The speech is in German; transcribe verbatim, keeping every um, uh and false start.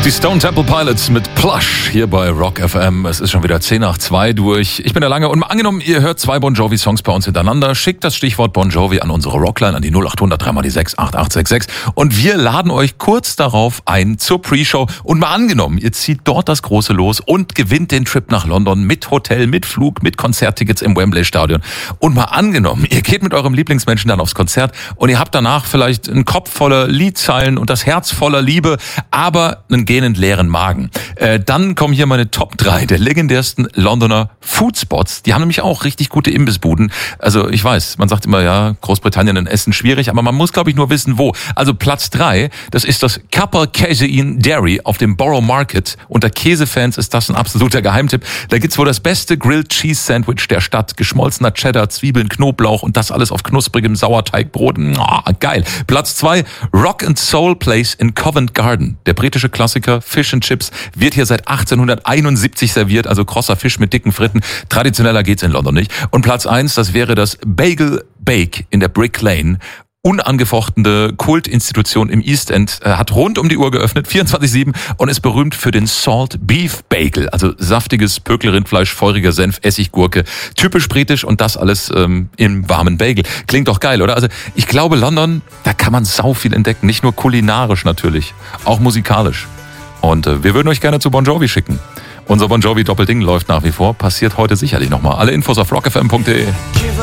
Die Stone Temple Pilots mit Plush hier bei Rock F M. Es ist schon wieder zehn nach zwei durch. Ich bin der Lange und mal angenommen, ihr hört zwei Bon Jovi Songs bei uns hintereinander. Schickt das Stichwort Bon Jovi an unsere Rockline an die null acht hundert drei mal die sechs acht acht sechs sechs und wir laden euch kurz darauf ein zur Pre-Show. Und mal angenommen, ihr zieht dort das große Los und gewinnt den Trip nach London mit Hotel, mit Flug, mit Konzerttickets im Wembley Stadion. Und mal angenommen, ihr geht mit eurem Lieblingsmenschen dann aufs Konzert und ihr habt danach vielleicht einen Kopf voller Liedzeilen und das Herz voller Liebe, aber einen gähnend leeren Magen. Äh, dann kommen hier meine Top drei der legendärsten Londoner Foodspots. Die haben nämlich auch richtig gute Imbissbuden. Also ich weiß, man sagt immer, ja, Großbritannien ein Essen schwierig, aber man muss, glaube ich, nur wissen, wo. Also Platz drei, das ist das Capel Casein Dairy auf dem Borough Market. Unter Käsefans ist das ein absoluter Geheimtipp. Da gibt's wohl das beste Grilled Cheese Sandwich der Stadt. Geschmolzener Cheddar, Zwiebeln, Knoblauch und das alles auf knusprigem Sauerteigbrot. Oh, geil. Platz zwei, Rock and Soul Place in Covent Garden. Der britische Klassiker Fish and Chips wird hier seit achtzehnhunderteinundsiebzig serviert, also krosser Fisch mit dicken Fritten. Traditioneller geht's in London nicht. Und Platz eins, das wäre das Bagel Bake in der Brick Lane. Unangefochtene Kultinstitution im East End, äh, hat rund um die Uhr geöffnet, vierundzwanzig sieben, und ist berühmt für den Salt Beef Bagel, also saftiges Pökelrindfleisch, feuriger Senf, Essiggurke, typisch britisch und das alles ähm, im warmen Bagel. Klingt doch geil, oder? Also ich glaube, London, da kann man sau viel entdecken, nicht nur kulinarisch natürlich, auch musikalisch. Und äh, wir würden euch gerne zu Bon Jovi schicken. Unser Bon Jovi Doppelding läuft nach wie vor, passiert heute sicherlich nochmal. Alle Infos auf rock f m punkt d e.